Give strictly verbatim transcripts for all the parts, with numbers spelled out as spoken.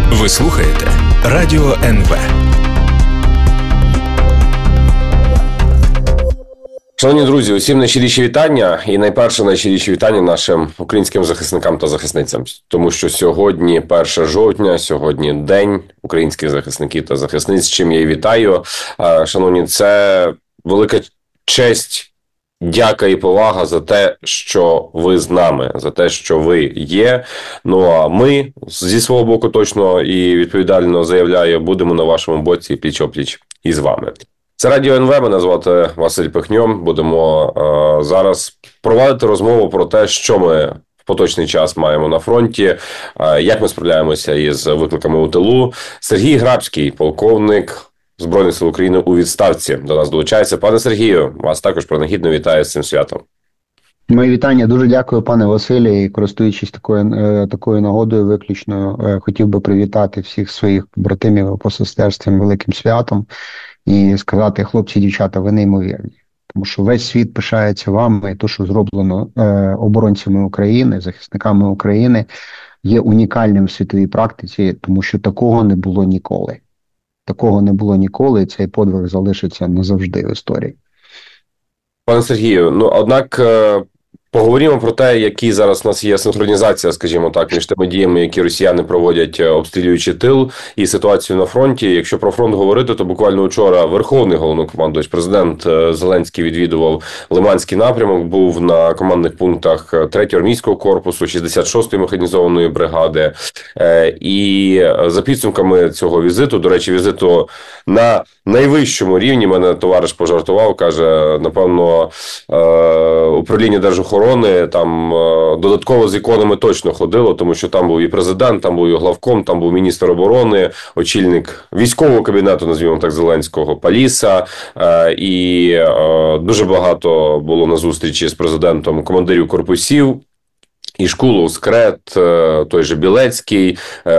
Ви слухаєте Радіо ен ве. Шановні друзі, усім найщиріші вітання. І найперше найщиріші вітання нашим українським захисникам та захисницям. Тому що сьогодні перше жовтня, сьогодні День українських захисників та захисниць, з чим я і вітаю. Шановні, це велика честь, дяка і повага за те, що ви з нами, за те, що ви є. Ну а ми, зі свого боку, точно і відповідально заявляю, будемо на вашому боці пліч-опліч із вами. Це Радіо ен ве, мене звати Василь Пихньо. Будемо е, зараз провадити розмову про те, що ми в поточний час маємо на фронті, е, як ми справляємося із викликами у тилу. Сергій Грабський, полковник Збройних сил України у відставці, до нас долучається. Пане Сергію, вас також принагідно вітаю з цим святом. Мої вітання. Дуже дякую, пане Василі. І користуючись такою, е, такою нагодою виключно, е, хотів би привітати всіх своїх братимів по сестерствам великим святом. І сказати, хлопці, дівчата, ви неймовірні. Тому що весь світ пишається вами, і те, що зроблено е, оборонцями України, захисниками України, є унікальним в світовій практиці, тому що такого не було ніколи. Такого не було ніколи, і цей подвиг залишиться назавжди в історії. Пане Сергію, ну, однак, поговоримо про те, які зараз у нас є синхронізація, скажімо так, між тими діями, які росіяни проводять, обстрілюючи тил, і ситуацію на фронті. Якщо про фронт говорити, то буквально вчора Верховний головнокомандувач, президент Зеленський відвідував Лиманський напрямок, був на командних пунктах третього армійського корпусу, шістдесят шостої механізованої бригади. І за підсумками цього візиту, до речі, візиту на найвищому рівні, мене товариш пожартував, каже, напевно, управління Держохорони там додатково з іконами точно ходило, тому що там був і президент, там був і главком, там був міністр оборони, очільник військового кабінету, назвімо так, Зеленського, Паліса, і дуже багато було на зустрічі з президентом командирів корпусів. І Шкулов, Скрет, той же Білецький,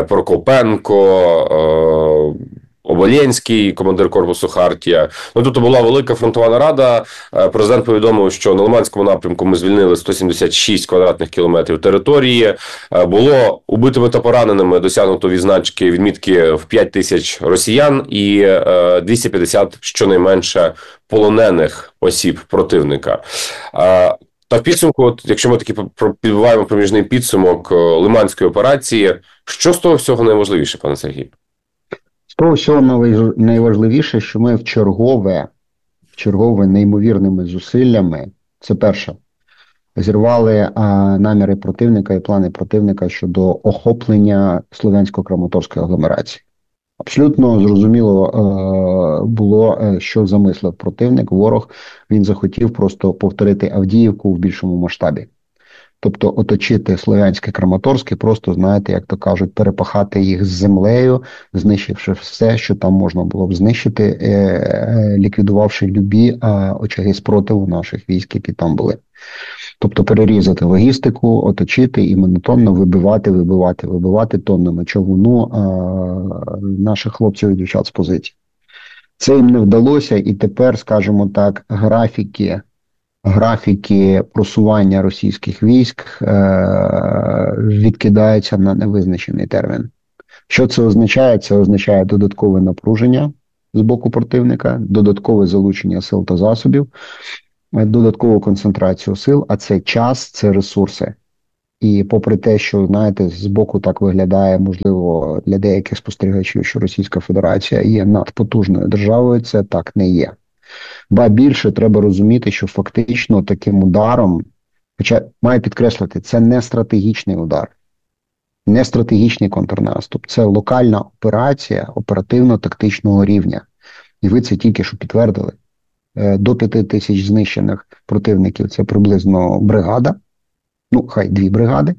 Прокопенко, Оболенський, командир корпусу Хартія. Ну, тут була велика фронтова нарада. Президент повідомив, що на Лиманському напрямку ми звільнили сто сімдесят шість квадратних кілометрів території. Було убитими та пораненими досягнуто відзначки, відмітки в п'ять тисяч росіян і двісті п'ятдесят щонайменше полонених осіб противника. Та в підсумку, от, якщо ми таки підбиваємо проміжний підсумок Лиманської операції, що з того всього найважливіше, пане Сергій? З того всього найважливіше, що ми в чергове, в чергове неймовірними зусиллями, це перше, зірвали а, наміри противника і плани противника щодо охоплення Слов'янсько-Краматорської агломерації. Абсолютно зрозуміло е, було, е, що замислив противник, ворог. Він захотів просто повторити Авдіївку в більшому масштабі. Тобто оточити Слов'янське, Краматорське, просто, знаєте, як то кажуть, перепахати їх з землею, знищивши все, що там можна було б знищити, е, е, ліквідувавши любі е, очаги спротиву наших військ, які там були. Тобто перерізати логістику, оточити і монотонно вибивати, вибивати, вибивати тоннами човуну е, наших хлопців і дівчат з позицій. Це їм не вдалося, і тепер, скажімо так, графіки, графіки просування російських військ е, відкидаються на невизначений термін. Що це означає? Це означає додаткове напруження з боку противника, додаткове залучення сил та засобів, додаткову концентрацію сил, а це час, це ресурси. І попри те, що, знаєте, з боку так виглядає, можливо, для деяких спостерігачів, що Російська Федерація є надпотужною державою, це так не є. Ба більше, треба розуміти, що фактично таким ударом, хоча маю підкреслити, це не стратегічний удар, не стратегічний контрнаступ, це локальна операція оперативно-тактичного рівня. І ви це тільки що підтвердили. До п'яти тисяч знищених противників – це приблизно бригада, ну, хай дві бригади,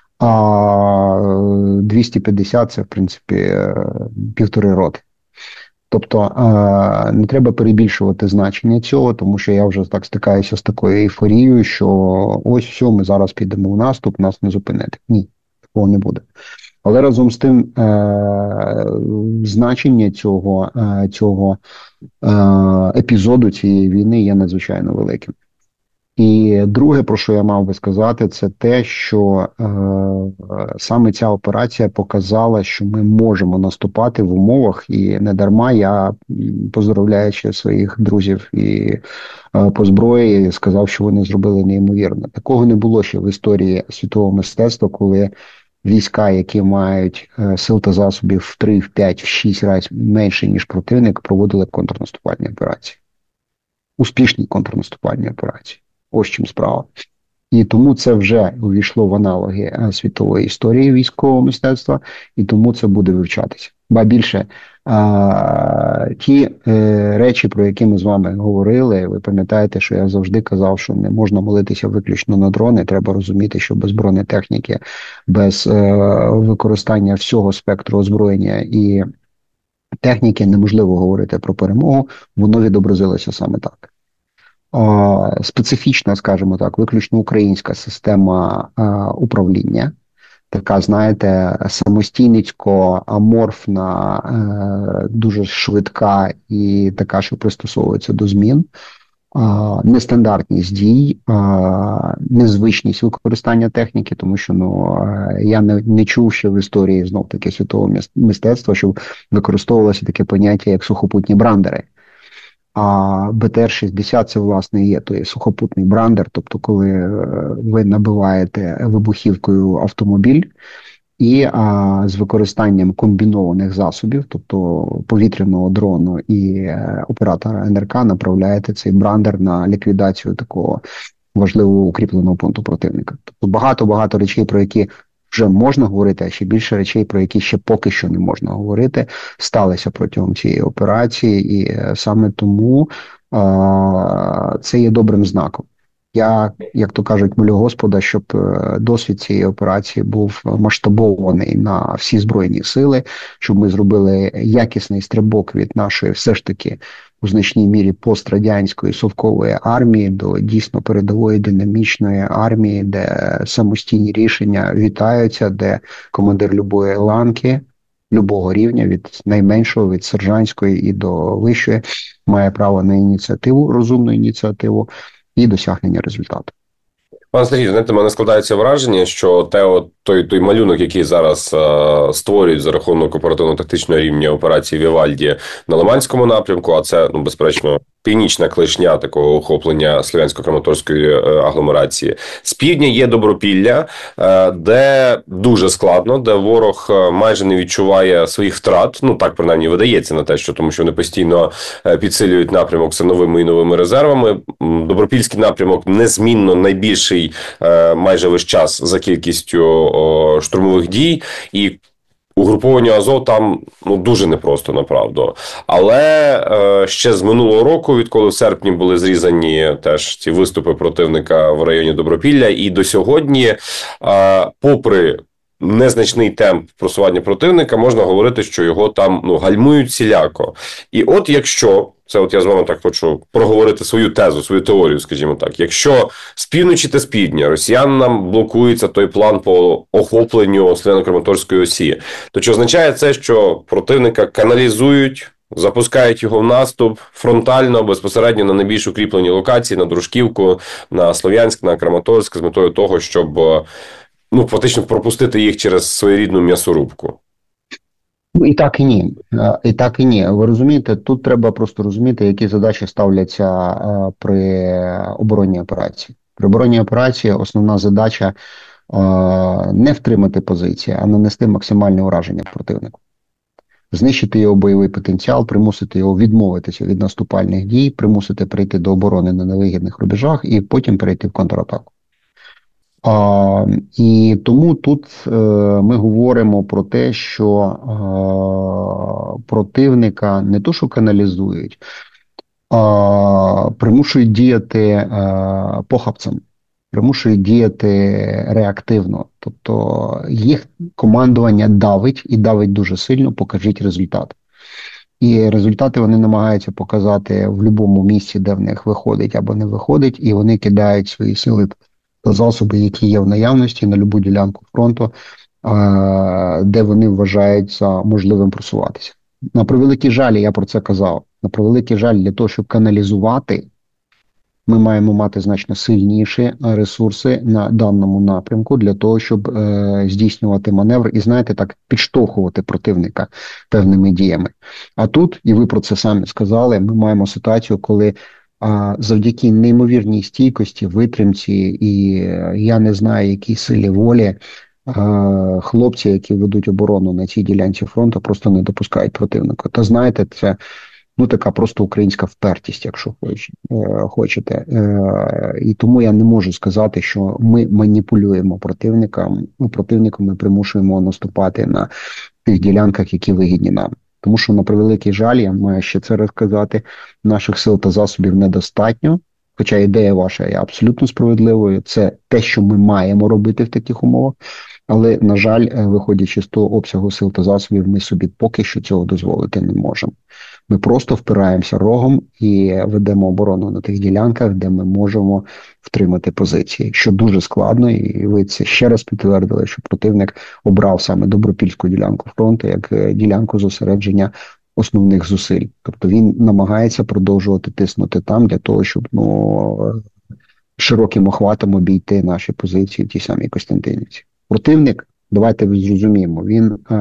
а двісті п'ятдесят – це, в принципі, півтори роти. Тобто не треба перебільшувати значення цього, тому що я вже так стикаюся з такою ейфорією, що ось все, ми зараз підемо в наступ, нас не зупинити. Ні, такого не буде. Але разом з тим е- значення цього, е- цього е- епізоду цієї війни є надзвичайно великим. І друге, про що я мав би сказати, це те, що е, саме ця операція показала, що ми можемо наступати в умовах, і не дарма я, поздоровляючи своїх друзів і е, по зброї, сказав, що вони зробили неймовірно. Такого не було ще в історії світового мистецтва, коли війська, які мають е, сил та засобів в три, в п'ять, в шість разів менше, ніж противник, проводили контрнаступальні операції. Успішні контрнаступальні операції. Ось чим справа. І тому це вже увійшло в аналоги світової історії військового мистецтва, і тому це буде вивчатися. Ба більше, а, ті е, речі, про які ми з вами говорили, ви пам'ятаєте, що я завжди казав, що не можна молитися виключно на дрони, треба розуміти, що без бронетехніки, без е, використання всього спектру озброєння і техніки неможливо говорити про перемогу, воно відобразилося саме так. Специфічна, скажімо так, виключно українська система а, управління, така, знаєте, самостійницько-аморфна, а, дуже швидка і така, що пристосовується до змін, а, нестандартність дій, а, незвичність використання техніки, тому що ну, я не, не чув ще в історії, знов-таки, світового мистецтва, що використовувалося таке поняття, як сухопутні брандери. А Б Т Р шістдесят це, власне, є той сухопутний брандер, тобто коли ви набиваєте вибухівкою автомобіль і а, з використанням комбінованих засобів, тобто повітряного дрону і е, оператора Н Ер К, направляєте цей брандер на ліквідацію такого важливого укріпленого пункту противника. Тобто багато-багато речей, про які вже можна говорити, а ще більше речей, про які ще поки що не можна говорити, сталися протягом цієї операції, і саме тому а, це є добрим знаком. Я, як то кажуть, молю Господа, щоб досвід цієї операції був масштабований на всі Збройні сили, щоб ми зробили якісний стрибок від нашої все ж таки у значній мірі пострадянської совкової армії до дійсно передової динамічної армії, де самостійні рішення вітаються, де командир любої ланки, любого рівня, від найменшого, від сержантської і до вищої, має право на ініціативу, розумну ініціативу і досягнення результату. Пане Сергію, знаєте, в мене складається враження, що те, от, той, той малюнок, який зараз е, створюють за рахунок оперативно-тактичного рівня операції Вівальді на Лиманському напрямку, а це, ну, безперечно, північна клешня такого охоплення Слов'янсько-Краматорської е, агломерації. З півдня є Добропілля, е, де дуже складно, де ворог майже не відчуває своїх втрат, ну, так, принаймні, видається на те, що тому що вони постійно підсилюють напрямок все новими і новими резервами. Добропільський напрямок незмінно найбільший е, майже весь час за кількістю о, штурмових дій, і угрупованню Азов там, ну, дуже непросто, направду. Але е, ще з минулого року, відколи в серпні були зрізані теж ці виступи противника в районі Добропілля, і до сьогодні, е, попри незначний темп просування противника, можна говорити, що його там, ну, гальмують всіляко. І от якщо, це от я з вами так хочу проговорити свою тезу, свою теорію, скажімо так, якщо з півночі та з півдня росіянам блокується той план по охопленню Слов'яно-Краматорської осі, то чи означає це, що противника каналізують, запускають його в наступ фронтально, безпосередньо на найбільш укріплені локації, на Дружківку, на Слов'янськ, на Краматорськ, з метою того, щоб, ну, фактично пропустити їх через своєрідну м'ясорубку? І так, і ні. І так, і ні. Ви розумієте, тут треба просто розуміти, які задачі ставляться при оборонній операції. При оборонній операції основна задача не втримати позиції, а нанести максимальне ураження противнику. Знищити його бойовий потенціал, примусити його відмовитися від наступальних дій, примусити перейти до оборони на невигідних рубежах і потім перейти в контратаку. А, і тому тут е, ми говоримо про те, що е, противника не то що каналізують, а примушують діяти е, похабцем, примушують діяти реактивно. Тобто їх командування давить і давить дуже сильно, покажіть результат. І результати вони намагаються показати в будь-якому місці, де в них виходить або не виходить, і вони кидають свої сили та засоби, які є в наявності на будь-яку ділянку фронту, де вони вважають за можливим просуватися. На превеликий жаль, я про це казав, на превеликий жаль, для того, щоб каналізувати, Ми маємо мати значно сильніші ресурси на даному напрямку для того, щоб е, здійснювати маневр і, знаєте, так підштовхувати противника певними діями. А тут, і ви про це самі сказали, ми маємо ситуацію, коли а, завдяки неймовірній стійкості, витримці і е, я не знаю, якій силі волі, е, хлопці, які ведуть оборону на цій ділянці фронту, просто не допускають противника. Та знаєте, це ну, така просто українська впертість, якщо хоч, е, хочете. Е, і тому я не можу сказати, що ми маніпулюємо противником, ну, противником ми примушуємо наступати на тих ділянках, які вигідні нам. Тому що, на превеликий жаль, я маю ще це розказати, наших сил та засобів недостатньо, хоча ідея ваша є абсолютно справедливою, це те, що ми маємо робити в таких умовах, але, на жаль, виходячи з того обсягу сил та засобів, ми собі поки що цього дозволити не можемо. Ми просто впираємося рогом і ведемо оборону на тих ділянках, де ми можемо втримати позиції, що дуже складно, і ви це ще раз підтвердили, що противник обрав саме Добропільську ділянку фронту як ділянку зосередження основних зусиль. Тобто він намагається продовжувати тиснути там для того, щоб ну, широким охватом обійти наші позиції в тій самій Костянтинівці. Противник, давайте зрозуміємо, він е,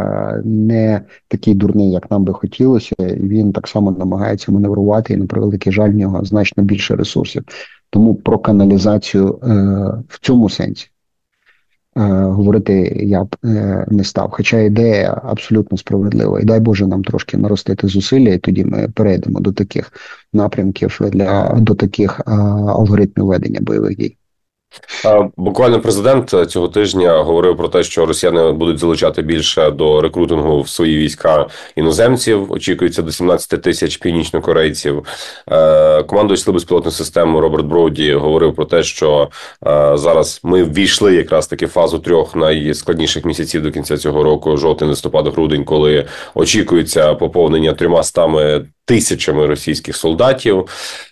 не такий дурний, як нам би хотілося, він так само намагається маневрувати, і, на превеликий жаль, в нього значно більше ресурсів. Тому про каналізацію е, в цьому сенсі е, говорити я б е, не став. Хоча ідея абсолютно справедлива. І дай Боже нам трошки наростити зусилля, і тоді ми перейдемо до таких напрямків, для, до таких е, алгоритмів ведення бойових дій. Буквально президент цього тижня говорив про те, що росіяни будуть залучати більше до рекрутингу в свої війська іноземців. Очікується до сімнадцять тисяч північнокорейців. Командувач Сил безпілотних систем Роберт Броуді говорив про те, що зараз ми ввійшли якраз таки в фазу трьох найскладніших місяців до кінця цього року, жовтень, листопад, грудень, коли очікується поповнення трьомастами тисячами російських солдатів.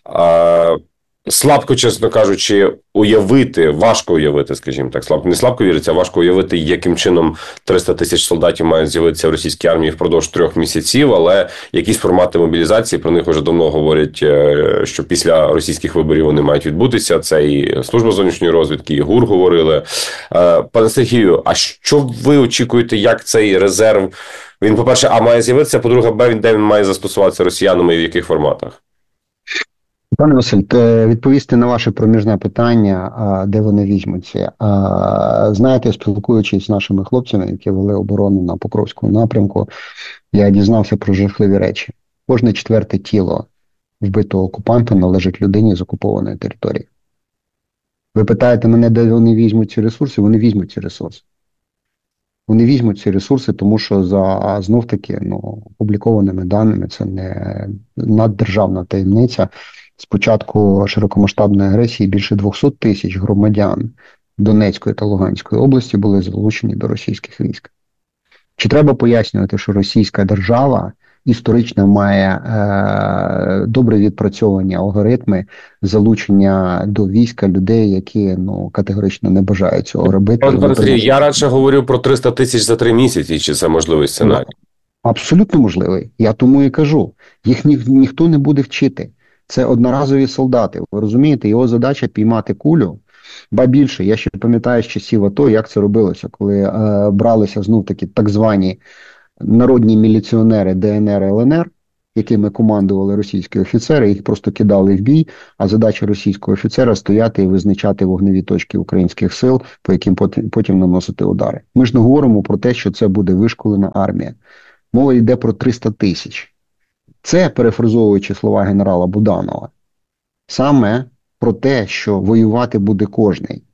Слабко, чесно кажучи, уявити, важко уявити, скажімо так, слабко, не слабко віриться, а важко уявити, яким чином триста тисяч солдатів мають з'явитися в російській армії впродовж трьох місяців, але якісь формати мобілізації, про них вже давно говорять, що після російських виборів вони мають відбутися. Це і Служба зовнішньої розвідки, і ГУР говорили. Пане Сергію, а що ви очікуєте, як цей резерв, він, по-перше, а має з'явитися, по-друге, б, він, де він має застосуватися росіянами і в яких форматах? Пане Василь, відповісти на ваше проміжне питання, де вони візьмуться. Знаєте, спілкуючись з нашими хлопцями, які вели оборону на Покровському напрямку, я дізнався про жахливі речі. Кожне четверте тіло вбитого окупанта належить людині з окупованої території. Ви питаєте мене, де вони візьмуть ці ресурси? Вони візьмуть ці ресурси. Вони візьмуть ці ресурси, тому що за, знов-таки, ну, опублікованими даними, це не наддержавна таємниця. З початку широкомасштабної агресії більше двісті тисяч громадян Донецької та Луганської області були залучені до російських військ. Чи треба пояснювати, що російська держава історично має е, добре відпрацьовані алгоритми залучення до війська людей, які ну, категорично не бажають цього робити? Пане Сергій, я радше говорю про триста тисяч за три місяці, чи це можливий сценарій? Абсолютно можливий. Я тому і кажу. Їх ні, ніхто не буде вчити. Це одноразові солдати. Ви розумієте, його задача піймати кулю. Ба більше, я ще пам'ятаю з часів АТО, як це робилося, коли е, бралися знов таки так звані народні міліціонери Де Ен Ер, Ел Ен Ер, якими командували російські офіцери, їх просто кидали в бій, а задача російського офіцера стояти і визначати вогневі точки українських сил, по яким потім, потім наносити удари. Ми ж не говоримо про те, що це буде вишколена армія. Мова йде про триста тисяч. Це, перефразовуючи слова генерала Буданова, саме про те, що воювати буде кожний.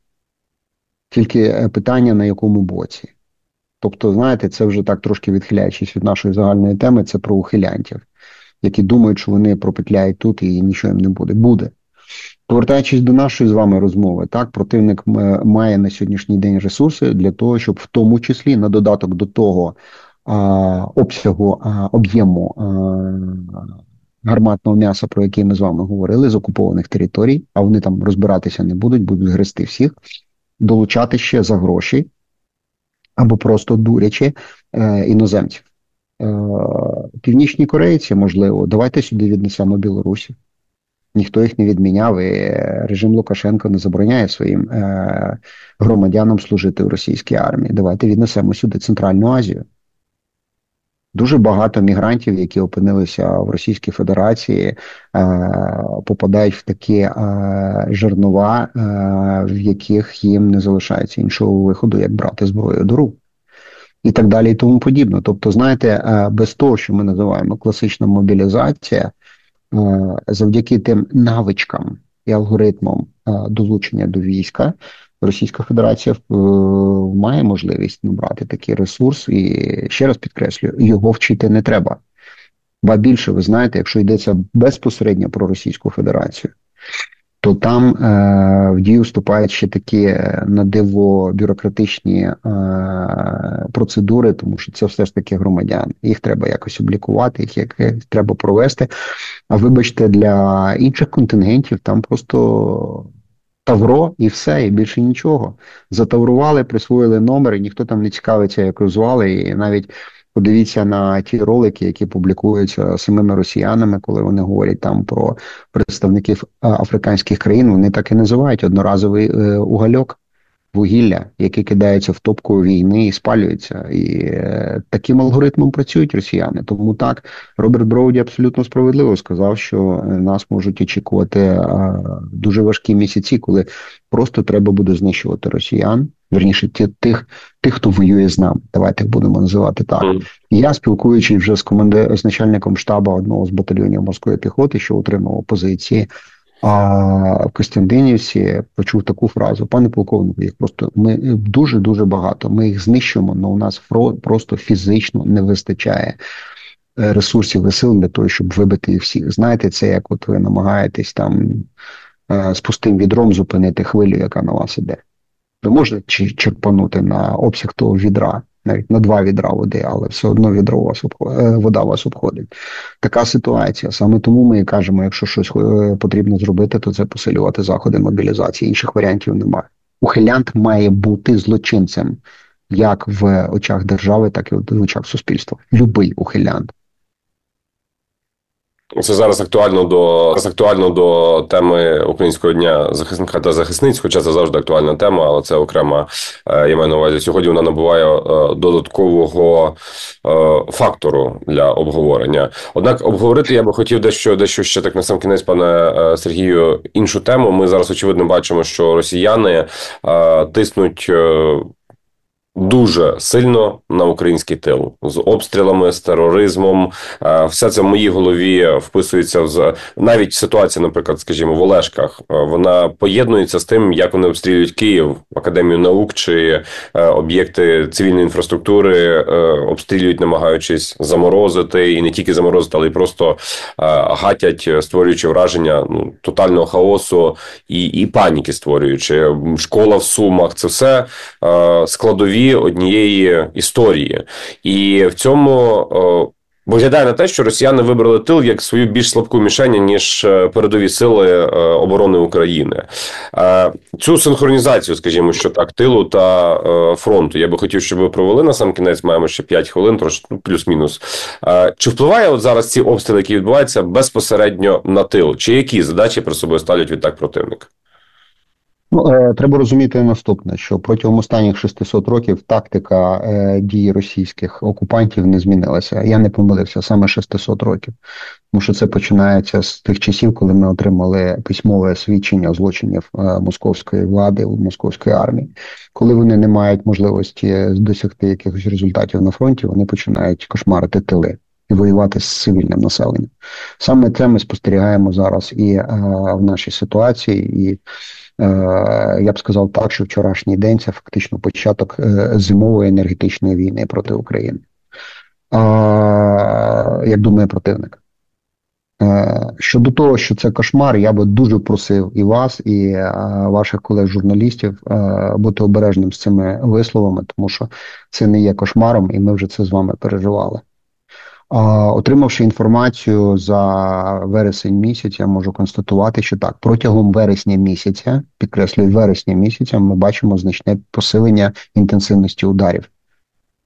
Тільки питання на якому боці. Тобто, знаєте, це вже так трошки відхиляючись від нашої загальної теми, це про ухилянтів, які думають, що вони пропетляють тут і нічого їм не буде. Буде. Повертаючись до нашої з вами розмови, так, противник має на сьогоднішній день ресурси для того, щоб в тому числі на додаток до того, обсягу, об'єму гарматного м'яса, про який ми з вами говорили, з окупованих територій, а вони там розбиратися не будуть, будуть грести всіх, долучати ще за гроші або просто дурячи е, іноземців. Е, Північні корейці, можливо, давайте сюди віднесемо Білорусі. Ніхто їх не відміняв, і режим Лукашенко не забороняє своїм е, громадянам служити в російській армії. Давайте віднесемо сюди Центральну Азію. Дуже багато мігрантів, які опинилися в Російській Федерації, е, попадають в такі е, жернова, е, в яких їм не залишається іншого виходу, як брати зброю до рук. І так далі, і тому подібне. Тобто, знаєте, е, без того, що ми називаємо класична мобілізація, е, завдяки тим навичкам і алгоритмам е, долучення до війська, Російська Федерація е, має можливість набрати такий ресурс, і ще раз підкреслюю, його вчити не треба. Ба більше, ви знаєте, якщо йдеться безпосередньо про Російську Федерацію, то там е, в дію вступають ще такі на диво бюрократичні е, процедури, тому що це все ж таки громадяни. Їх треба якось облікувати, їх якось треба провести. А вибачте, для інших контингентів там просто тавро і все, і більше нічого. Затаврували, присвоїли номер, і ніхто там не цікавиться, як розвали, і навіть подивіться на ті ролики, які публікуються самими росіянами, коли вони говорять там про представників африканських країн, вони так і називають одноразовий е, угольок, вугілля, яке кидається в топку війни і спалюється. І е, таким алгоритмом працюють росіяни. Тому так, Роберт Броуді абсолютно справедливо сказав, що нас можуть очікувати е, дуже важкі місяці, коли просто треба буде знищувати росіян, вірніше, ті, тих, тих, хто воює з нами. Давайте їх будемо називати так. Mm. Я, спілкуючись вже з, команди... з начальником штабу одного з батальйонів морської піхоти, що отримав позиції, а в Костянтинівці почув таку фразу: пане полковнику, їх просто ми дуже-дуже багато, ми їх знищуємо, але у нас просто фізично не вистачає ресурсів і сил для того, щоб вибити їх всіх. Знаєте, це як от ви намагаєтесь там з пустим відром зупинити хвилю, яка на вас іде. Ви можете черпанути на обсяг того відра, навіть на два відра води, але все одно відро вас обходить, вода вас обходить. Така ситуація. Саме тому ми і кажемо, якщо щось потрібно зробити, то це посилювати заходи мобілізації. Інших варіантів немає. Ухилянт має бути злочинцем як в очах держави, так і в очах суспільства. Любий ухилянт. Це зараз актуально до зараз актуально до теми Українського дня захисника та захисниць, хоча це завжди актуальна тема, але це окрема, я маю на увазі, сьогодні вона набуває додаткового фактору для обговорення. Однак обговорити я би хотів дещо, дещо ще так на сам кінець, пане Сергію, іншу тему. Ми зараз, очевидно, бачимо, що росіяни тиснуть дуже сильно на український тил. З обстрілами, з тероризмом. Все це в моїй голові вписується в... Навіть ситуація, наприклад, скажімо, в Олешках, вона поєднується з тим, як вони обстрілюють Київ, Академію наук чи об'єкти цивільної інфраструктури, обстрілюють, намагаючись заморозити, і не тільки заморозити, але й просто гатять, створюючи враження ну, тотального хаосу і, і паніки створюючи. Школа в Сумах – це все складові однієї історії. І в цьому о, виглядає на те, що росіяни вибрали тил як свою більш слабку мішень, ніж передові сили е, оборони України. Е, цю синхронізацію, скажімо, що так, тилу та е, фронту, я би хотів, щоб ви провели на сам кінець, маємо ще п'ять хвилин, трошки, ну, плюс-мінус. Е, чи впливає от зараз ці обстріли, які відбуваються, безпосередньо на тил? Чи які задачі перед собою ставлять відтак противник? Ну, е, треба розуміти наступне, що протягом останніх шестисот років тактика е, дії російських окупантів не змінилася. Я не помилився, саме шестисот років. Тому що це починається з тих часів, коли ми отримали письмове свідчення злочинів е, московської влади, московської армії. Коли вони не мають можливості досягти якихось результатів на фронті, вони починають кошмарити тили і воювати з цивільним населенням. Саме це ми спостерігаємо зараз і е, в нашій ситуації, і я б сказав так, що вчорашній день – це фактично початок зимової енергетичної війни проти України. Як думає противник. Щодо того, що це кошмар, я би дуже просив і вас, і ваших колег-журналістів бути обережним з цими висловами, тому що це не є кошмаром, і ми вже це з вами переживали. Отримавши інформацію за вересень місяць, я можу констатувати, що так, протягом вересня місяця, підкреслюю, вересня місяця, ми бачимо значне посилення інтенсивності ударів.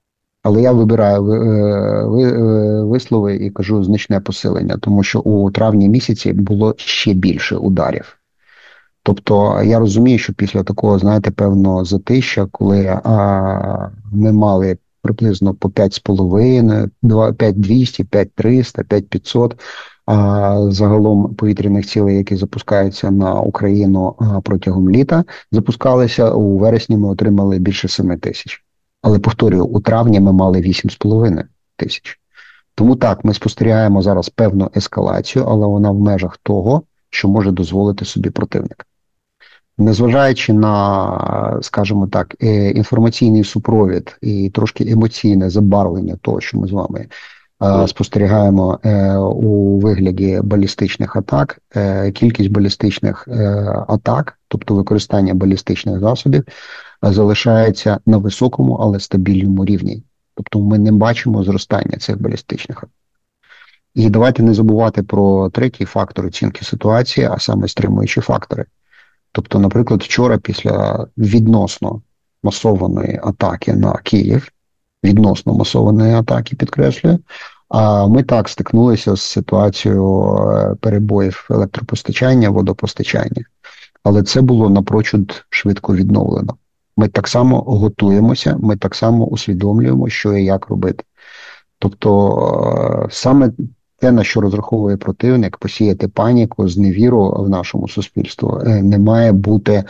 Але я вибираю вислови і кажу значне посилення, тому що у травні місяці було ще більше ударів. Тобто я розумію, що після такого, знаєте, певного затища, коли а, ми мали приблизно по п'ять з половиною, п'ять двісті, п'ять триста, п'ять п'ятсот а, загалом повітряних цілей, які запускаються на Україну а, протягом літа, запускалися, у вересні ми отримали більше семи тисяч. Але, повторюю, у травні ми мали вісім з половиною тисяч. Тому так, ми спостерігаємо зараз певну ескалацію, але вона в межах того, що може дозволити собі противник. Незважаючи на, скажімо так, інформаційний супровід і трошки емоційне забарвлення того, що ми з вами е, спостерігаємо е, у вигляді балістичних атак, е, кількість балістичних е, атак, тобто використання балістичних засобів, е, залишається на високому, але стабільному рівні. Тобто ми не бачимо зростання цих балістичних атак. І давайте не забувати про третій фактор оцінки ситуації, а саме стримуючі фактори. Тобто, наприклад, вчора після відносно масованої атаки на Київ, відносно масованої атаки, підкреслюю, ми так стикнулися з ситуацією перебоїв електропостачання, водопостачання. Але це було напрочуд швидко відновлено. Ми так само готуємося, ми так само усвідомлюємо, що і як робити. Тобто, саме те, на що розраховує противник, посіяти паніку, зневіру в нашому суспільстві, не має бути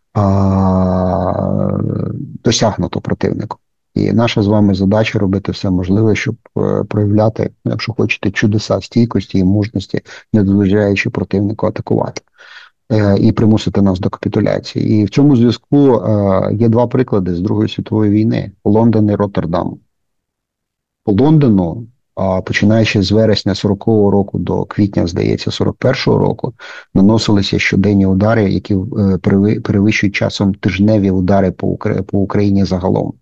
а, досягнуто противником. І наша з вами задача робити все можливе, щоб проявляти, якщо хочете, чудеса стійкості і мужності, не дозволяючи противнику атакувати і примусити нас до капітуляції. І в цьому зв'язку є два приклади з Другої світової війни – Лондон і Роттердам. По Лондону, починаючи з вересня сорокового року до квітня, здається, сорок першого року, наносилися щоденні удари, які перевищують часом тижневі удари по Україні загалом.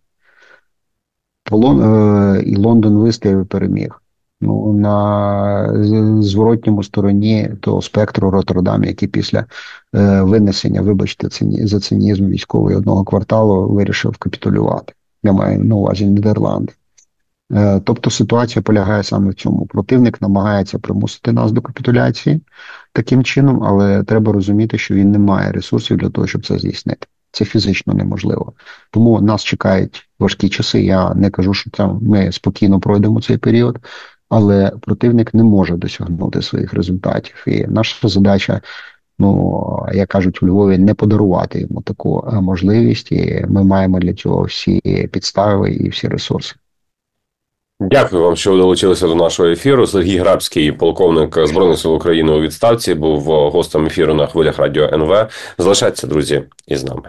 І Лондон вистояв і переміг. Ну, на зворотньому стороні того спектру Роттердам, який після е, винесення, вибачте, цині, за цинізм військовий одного кварталу вирішив капітулювати. Я маю на увазі Нідерланди. Е, тобто ситуація полягає саме в цьому. Противник намагається примусити нас до капітуляції таким чином, але треба розуміти, що він не має ресурсів для того, щоб це здійснити. Це фізично неможливо. Тому нас чекають важкі часи. Я не кажу, що там ми спокійно пройдемо цей період, але противник не може досягнути своїх результатів. І наша задача, ну, як кажуть у Львові, не подарувати йому таку можливість. І ми маємо для цього всі підстави і всі ресурси. Дякую вам, що ви долучилися до нашого ефіру. Сергій Грабський, полковник Збройних сил України у відставці, був гостем ефіру на хвилях радіо ен ве. Залишайтеся, друзі, із нами.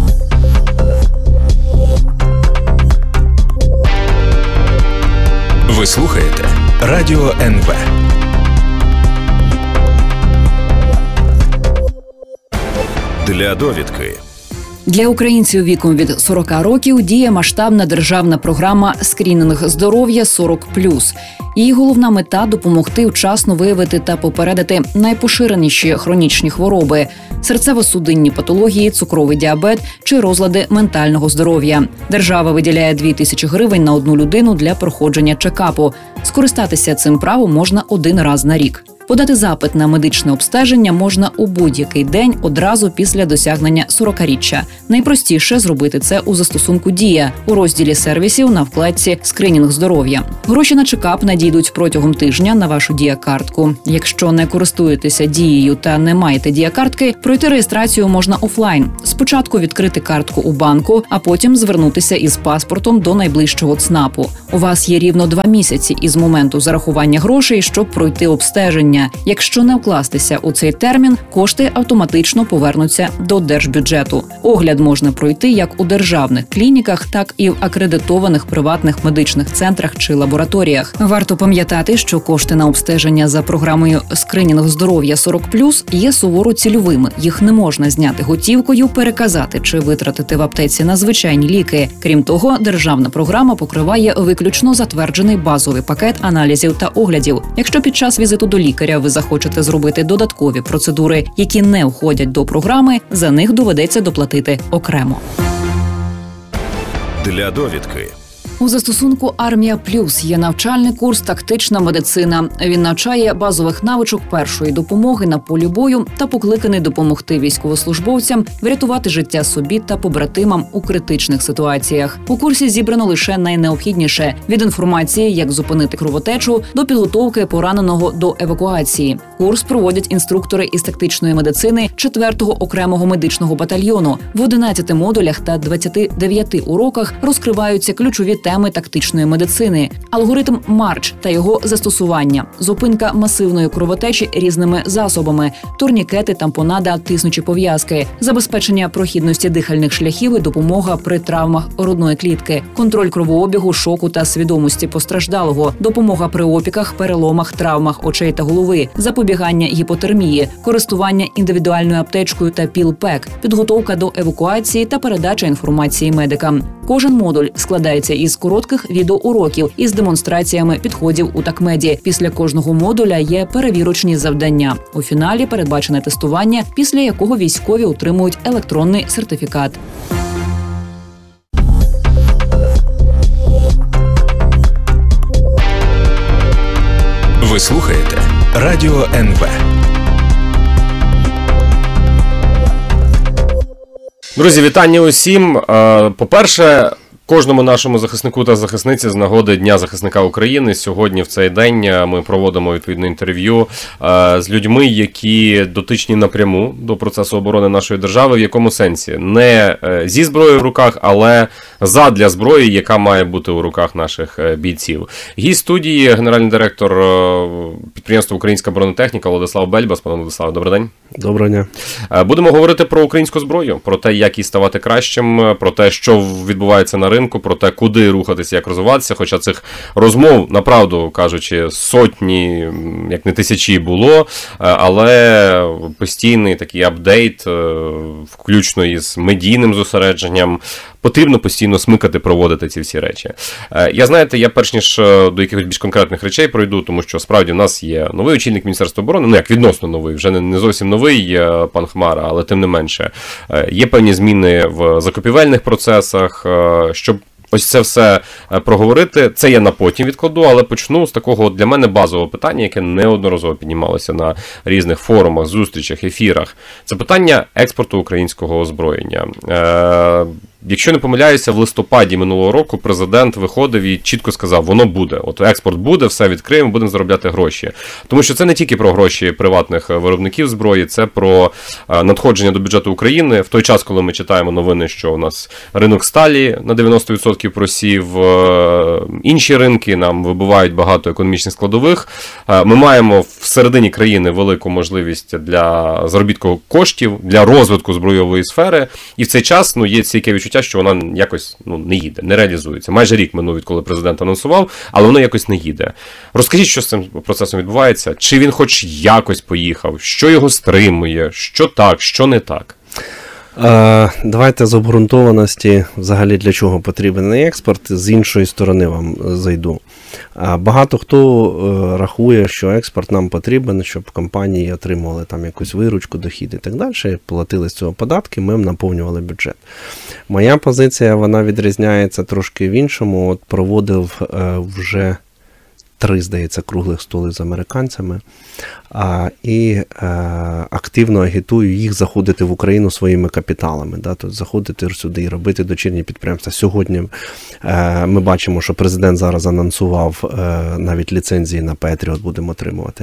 Ви слухаєте Радіо ен ве. Для довідки. Для українців віком від сорок років діє масштабна державна програма «Скринінг здоров'я сорок плюс». Її головна мета – допомогти вчасно виявити та попередити найпоширеніші хронічні хвороби – серцево-судинні патології, цукровий діабет чи розлади ментального здоров'я. Держава виділяє дві тисячі гривень на одну людину для проходження чекапу. Скористатися цим правом можна один раз на рік. Подати запит на медичне обстеження можна у будь-який день одразу після досягнення сорокаріччя. Найпростіше зробити це у застосунку «Дія» у розділі сервісів на вкладці «Скринінг здоров'я». Гроші на чекап надійдуть протягом тижня на вашу Дія-картку. Якщо не користуєтеся Дією та не маєте Дія-картки, пройти реєстрацію можна офлайн. Спочатку відкрити картку у банку, а потім звернутися із паспортом до найближчого ЦНАПу. У вас є рівно два місяці із моменту зарахування грошей, щоб пройти обстеження. Якщо не вкластися у цей термін, кошти автоматично повернуться до держбюджету. Огляд можна пройти як у державних клініках, так і в акредитованих приватних медичних центрах чи лабораторіях. Варто пам'ятати, що кошти на обстеження за програмою «Скринінг здоров'я сорок плюс» є суворо цільовими. Їх не можна зняти готівкою, переказати чи витратити в аптеці на звичайні ліки. Крім того, державна програма покриває виключно затверджений базовий пакет аналізів та оглядів. Якщо під час візиту до лікаря ви захочете зробити додаткові процедури, які не входять до програми, за них доведеться доплатити окремо. Для довідки. У застосунку «Армія Плюс» є навчальний курс «Тактична медицина». Він навчає базових навичок першої допомоги на полі бою та покликаний допомогти військовослужбовцям врятувати життя собі та побратимам у критичних ситуаціях. У курсі зібрано лише найнеобхідніше – від інформації, як зупинити кровотечу, до підготовки пораненого до евакуації. Курс проводять інструктори із тактичної медицини четвертого окремого медичного батальйону. В одинадцяти модулях та двадцяти дев'яти уроках розкриваються ключові теми тактичної медицини, алгоритм Марч та його застосування, зупинка масивної кровотечі різними засобами, турнікети, тампонада, тиснучі пов'язки, забезпечення прохідності дихальних шляхів і допомога при травмах грудної клітки, контроль кровообігу, шоку та свідомості постраждалого, допомога при опіках, переломах, травмах очей та голови, запобігання гіпотермії, користування індивідуальною аптечкою та піл-пек, підготовка до евакуації та передача інформації медикам. Кожен модуль складається із коротких відеоуроків із демонстраціями підходів у такмеді. Після кожного модуля є перевірочні завдання. У фіналі передбачене тестування, після якого військові отримують електронний сертифікат. Ви слухаєте Радіо ен ве. Друзі, вітання усім. По-перше, кожному нашому захиснику та захисниці з нагоди Дня захисника України сьогодні в цей день ми проводимо відповідне інтерв'ю з людьми, які дотичні напряму до процесу оборони нашої держави. В якому сенсі? Не зі зброєю в руках, але задля зброї, яка має бути у руках наших бійців. Гість студії, генеральний директор підприємства «Українська бронетехніка» Владислав Бельбас. Пане Владиславе, добрий день. Доброго дня. Будемо говорити про українську зброю, про те, як їй ставати кращим, про те, що відбувається на ринку, про те, куди рухатися, як розвиватися. Хоча цих розмов, направду кажучи, сотні, як не тисячі було, але постійний такий апдейт, включно із медійним зосередженням, потрібно постійно смикати, проводити ці всі речі. Я, знаєте, я перш ніж до якихось більш конкретних речей пройду, тому що справді в нас є новий очільник Міністерства оборони, ну як відносно новий, вже не зовсім новий пан Хмара, але тим не менше. Є певні зміни в закупівельних процесах, щоб ось це все проговорити. Це я на потім відкладу, але почну з такого для мене базового питання, яке неодноразово піднімалося на різних форумах, зустрічах, ефірах. Це питання експорту українського озброєння. Е, якщо не помиляюся, в листопаді минулого року президент виходив і чітко сказав, воно буде. От експорт буде, все відкриємо, будемо заробляти гроші. Тому що це не тільки про гроші приватних виробників зброї, це про надходження до бюджету України. В той час, коли ми читаємо новини, що у нас ринок сталі на дев'яносто відсотків просів, інші ринки нам вибивають багато економічних складових. Ми маємо всередині країни велику можливість для заробітку коштів, для розвитку збройової сфери. І в цей час ну, є стійке відчуття, що вона якось ну, не їде, не реалізується. Майже рік минув, відколи президент анонсував, але воно якось не їде. Розкажіть, що з цим процесом відбувається? Чи він хоч якось поїхав? Що його стримує? Що так, що не так? Давайте з обґрунтованості, взагалі для чого потрібен експорт, з іншої сторони вам зайду. Багато хто рахує, що експорт нам потрібен, щоб компанії отримували там якусь виручку, дохід і так далі, платили з цього податки, ми наповнювали бюджет. Моя позиція, вона відрізняється трошки в іншому. От проводив вже три, здається, круглих столи з американцями, а, і е, активно агітую їх заходити в Україну своїми капіталами, да, тобто заходити сюди і робити дочірні підприємства. Сьогодні е, ми бачимо, що президент зараз анонсував е, навіть ліцензії на Петріот будемо отримувати.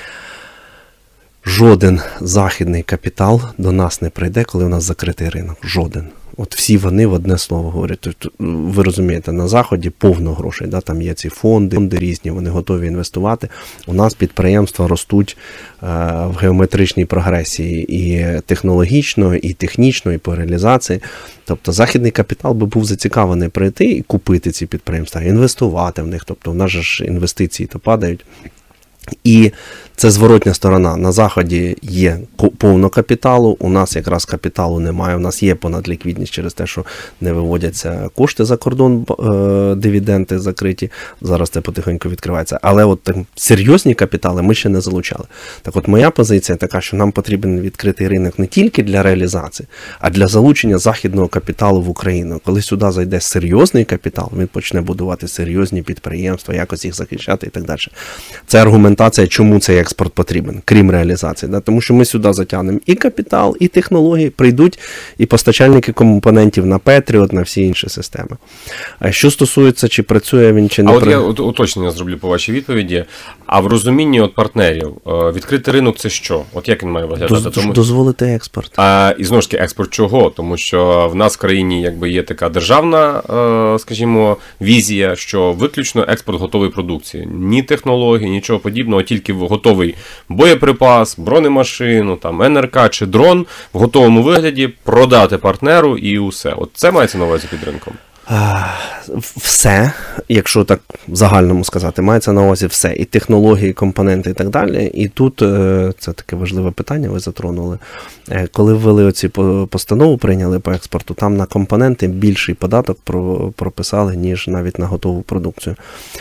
Жоден західний капітал до нас не прийде, коли у нас закритий ринок. Жоден. От всі вони в одне слово говорять. Тобто, ви розумієте, на Заході повно грошей, да? Там є ці фонди, фонди різні, вони готові інвестувати. У нас підприємства ростуть е, в геометричній прогресії і технологічно, і технічно, і по реалізації. Тобто західний капітал би був зацікавлений прийти і купити ці підприємства, інвестувати в них. Тобто в нас же ж інвестиції то падають. І це зворотня сторона. На Заході є повно капіталу, у нас якраз капіталу немає, у нас є понадліквідність через те, що не виводяться кошти за кордон, е, дивіденди закриті, зараз це потихеньку відкривається. Але от так, серйозні капітали ми ще не залучали. Так от моя позиція така, що нам потрібен відкритий ринок не тільки для реалізації, а для залучення західного капіталу в Україну. Коли сюди зайде серйозний капітал, він почне будувати серйозні підприємства, якось їх захищати і так далі. Це аргументація, чому цей експорт потрібен, крім реалізації. Да? Тому що ми сюди затягнемо і капітал, і технології, прийдуть і постачальники компонентів на Patriot, на всі інші системи. А що стосується, чи працює він, чи не А працює. от я уточнення зроблю по вашій відповіді. А в розумінні от партнерів, відкритий ринок – це що? От як він має виглядати? Доз, Тому... Дозволити експорт. А, і знову ж таки, експорт чого? Тому що в нас в країні якби є така державна, скажімо, візія, що виключно експорт готової продукції. Ні технологій, нічого подібного, тільки готовий боєприпас, бронемашину, там, ен ер ка чи дрон в готовому вигляді продати партнеру і усе. От це мається на увазі під ринком? Все, якщо так в загальному сказати, мається на увазі все. І технології, і компоненти, і так далі. І тут, це таке важливе питання, ви затронули. Коли ввели оці постанову, прийняли по експорту, там на компоненти більший податок прописали, ніж навіть на готову продукцію.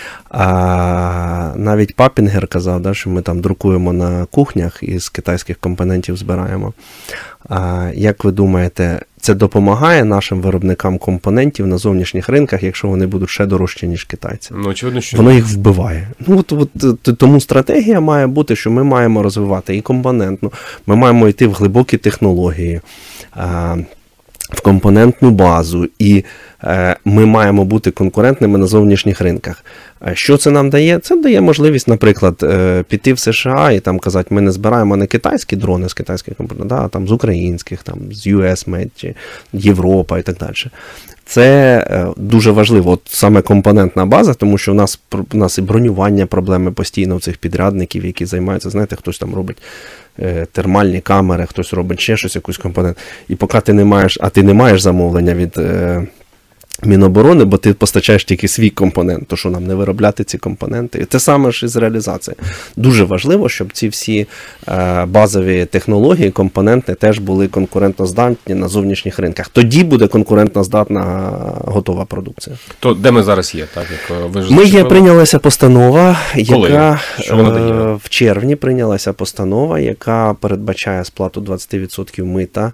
А навіть Папінгер казав, да, що ми там друкуємо на кухнях і з китайських компонентів збираємо. А як ви думаєте, це допомагає нашим виробникам компонентів на зовнішніх ринках, якщо вони будуть ще дорожчі, ніж китайці? Ну, очевидно, що воно їх вбиває. Ну, от, от, тому стратегія має бути, що ми маємо розвивати і компонентну, ми маємо йти в глибокі технології, а, в компонентну базу, і е, ми маємо бути конкурентними на зовнішніх ринках. Що це нам дає? Це дає можливість, наприклад, е, піти в США і там казати, ми не збираємо не китайські дрони з китайських компонентів, а там з українських, там з ю ес Made, чи Європа і так далі. Це е, дуже важливо, от саме компонентна база, тому що у нас, у нас і бронювання проблеми постійно в цих підрядників, які займаються, знаєте, хтось там робить термальні камери, хтось робить ще щось, якусь компонент. І поки ти не маєш, а ти не маєш замовлення від е, Міноборони, бо ти постачаєш тільки свій компонент, то що нам не виробляти ці компоненти. І те саме ж із реалізацією. Дуже важливо, щоб ці всі е, базові технології, компоненти теж були конкурентоздатні на зовнішніх ринках. Тоді буде конкурентоздатна готова продукція. То де ми зараз є? Так, як ви ж ми є, прийнялася постанова, Коли? яка що вона дає? Е, в червні прийнялася постанова, яка передбачає сплату двадцять відсотків мита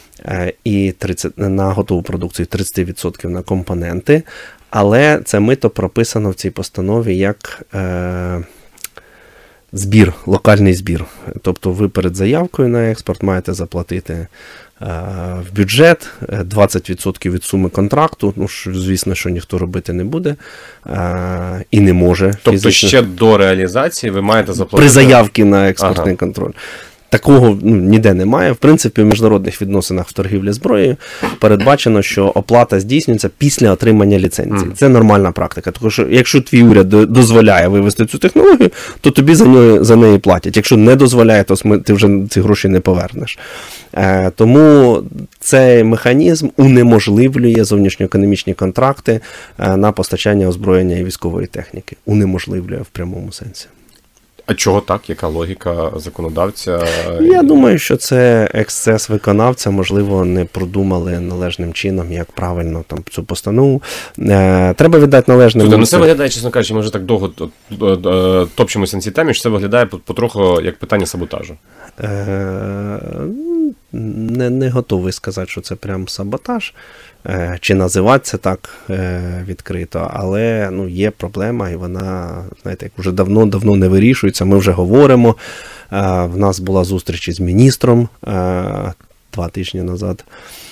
і тридцять на готову продукцію, тридцять відсотків на компоненти, але це мито прописано в цій постанові як е, збір, локальний збір. Тобто ви перед заявкою на експорт маєте заплатити е, в бюджет двадцять відсотків від суми контракту, ну, звісно, що ніхто робити не буде е, і не може. Тобто фізично. Ще до реалізації ви маєте заплатити? При заявці на експортний ага. контроль. Такого ну, ніде немає. В принципі, в міжнародних відносинах в торгівлі зброєю передбачено, що оплата здійснюється після отримання ліцензії. Mm. Це нормальна практика. Тому що якщо твій уряд дозволяє вивести цю технологію, то тобі за неї, за неї платять. Якщо не дозволяє, то ти вже ці гроші не повернеш. Е, тому цей механізм унеможливлює зовнішньоекономічні контракти е, на постачання озброєння і військової техніки. Унеможливлює в прямому сенсі. А чого так? Яка логіка законодавця? Я думаю, що це ексцес виконавця, можливо, не продумали належним чином, як правильно там цю постанову. Е, треба віддати належним... Тобто, ну це виглядає, чесно кажучи, ми вже так довго топчемося на цій темі, що це виглядає потроху як питання саботажу. Е, не, не готовий сказати, що це прям саботаж. Чи називати це так відкрито, але ну, є проблема, і вона, знаєте, як вже давно-давно не вирішується. Ми вже говоримо. В нас була зустріч із міністром два тижні назад.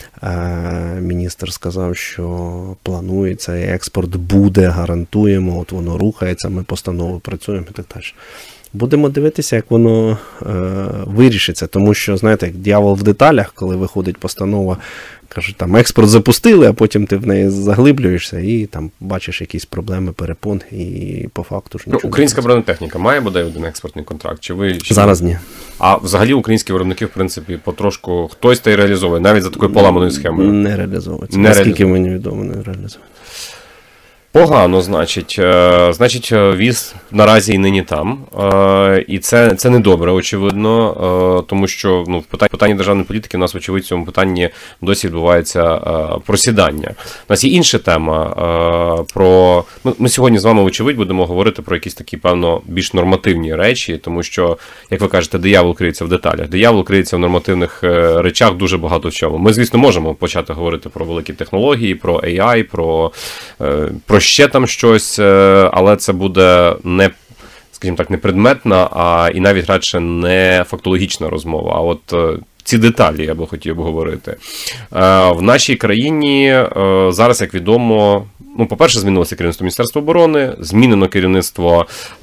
Міністр сказав, що планується, і експорт буде, гарантуємо, от воно рухається, ми постанови працюємо і так далі. Будемо дивитися, як воно е, вирішиться, тому що, знаєте, як дьявол в деталях, коли виходить постанова, кажуть, там експорт запустили, а потім ти в неї заглиблюєшся і там бачиш якісь проблеми, перепон, і по факту ж нічого. Ну, українська бронетехніка має, бодай, один експортний контракт? Чи ви ще... Зараз ні. А взагалі українські виробники, в принципі, потрошку хтось та й реалізовує, навіть за такою поламаною схемою? Не реалізовується. Не Наскільки реалізовує. Мені відомо, не реалізовується. Погано, значить. Значить, віз наразі і нині там. І це, це не добре, очевидно, тому що ну, в питанні, питанні державної політики у нас, очевидно, в цьому питанні досі відбувається просідання. У нас є інша тема. Про... Ми сьогодні з вами, очевидь, будемо говорити про якісь такі, певно, більш нормативні речі, тому що, як ви кажете, диявол криється в деталях. Диявол криється в нормативних речах дуже багато в чому. Ми, звісно, можемо почати говорити про великі технології, про ей ай, про, про ще там щось, але це буде не, скажімо так, не предметна, а і навіть радше не фактологічна розмова. А от ці деталі я би хотів обговорити. В нашій країні зараз, як відомо, ну, по-перше, змінилося керівництво Міністерства оборони, змінено керівництво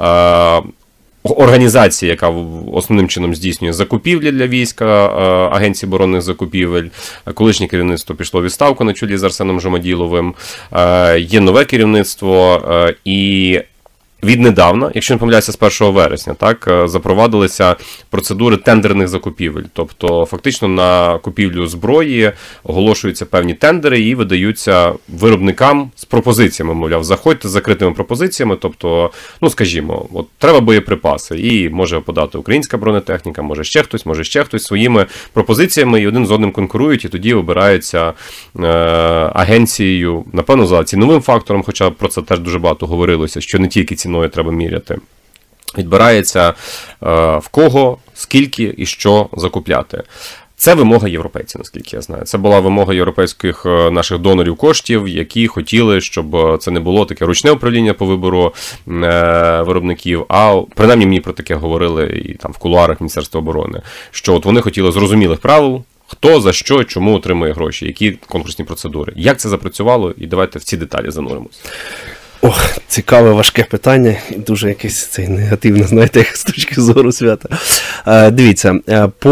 організації, яка основним чином здійснює закупівлі для війська, Агенції оборонних закупівель. Колишнє керівництво пішло у відставку на чолі з Арсеном Жомаділовим. Є нове керівництво і віднедавна, якщо не помиляюся, з першого вересня, так, запровадилися процедури тендерних закупівель. Тобто, фактично, на купівлю зброї оголошуються певні тендери і видаються виробникам з пропозиціями, мовляв, заходьте з закритими пропозиціями, тобто, ну, скажімо, от треба боєприпаси, і може подати українська бронетехніка, може ще хтось, може ще хтось своїми пропозиціями, і один з одним конкурують, і тоді обираються е, агенцією, напевно, за ціновим фактором, хоча про це теж дуже багато говорилося, що не тільки ціною треба міряти. Відбирається е, в кого, скільки і що закупляти. Це вимога європейців, наскільки я знаю. Це була вимога європейських наших донорів коштів, які хотіли, щоб це не було таке ручне управління по вибору е, виробників, а принаймні мені про таке говорили і там в кулуарах Міністерства оборони, що от вони хотіли зрозумілих правил, хто, за що, чому отримує гроші, які конкурсні процедури. Як це запрацювало? І давайте в ці деталі зануримося. Ох, цікаве, важке питання, дуже якесь це негативне, знаєте, з точки зору свята. Е, дивіться, по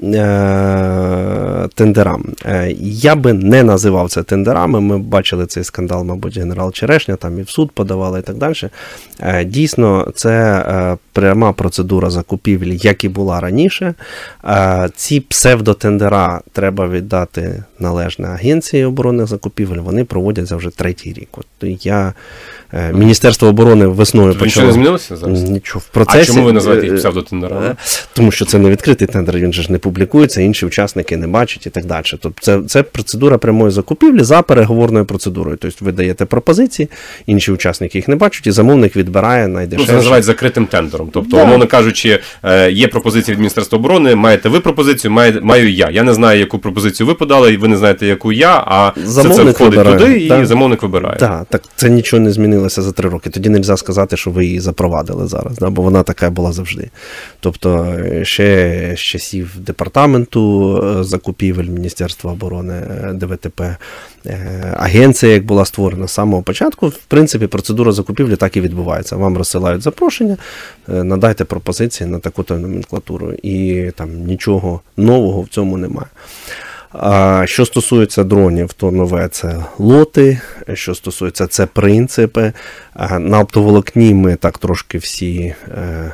е, тендерам. Е, я би не називав це тендерами, ми бачили цей скандал, мабуть, генерал Черешня, там і в суд подавали і так далі. Е, дійсно, це е, пряма процедура закупівлі, як і була раніше. Е, ці псевдотендера треба віддати належне Агенції оборонних закупівель, вони проводяться вже третій рік. От я Міністерство оборони весною почало... Нічого не змінилося зараз? Нічого. В процесі... А чому ви називаєте їх псевдотендерами? Тому що це не відкритий тендер, він же ж не публікується, інші учасники не бачать і так далі. Тобто це, це процедура прямої закупівлі за переговорною процедурою. Тобто ви даєте пропозиції, інші учасники їх не бачать, і замовник відбирає найдешевше. Ну, це називають закритим тендером. Тобто, да. Умовно кажучи, є пропозиція від Міністерства оборони, маєте ви пропозицію, має, маю я. Я не знаю, яку пропозицію ви подали, і ви не знаєте, яку я, а замовник це, це входить вибирає. Туди, і да. замовник вибирає. Так, так, це нічого не змінилося за три роки. Тоді не можна сказати, що ви її запровадили зараз, да, бо вона така була завжди. Тобто ще з часів департаменту закупівель Міністерства оборони, Де Ве Те Пе, агенція, як була створена з самого початку, в принципі, процедура закупівлі так і відбувається. Вам розсилають запрошення, надайте пропозиції на таку-то номенклатуру. І там нічого нового в цьому немає. А що стосується дронів, то нове це лоти, що стосується це принципи. На оптоволокні ми так трошки всі е,